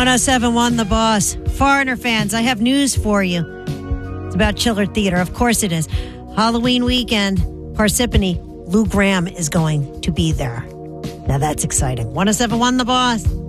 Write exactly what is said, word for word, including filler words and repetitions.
one oh seven point one The Boss. Foreigner fans, I have news for you. It's about Chiller Theater. Of course it is. Halloween weekend, Parsippany, Lou Gramm is going to be there. Now that's exciting. one oh seven point one The Boss.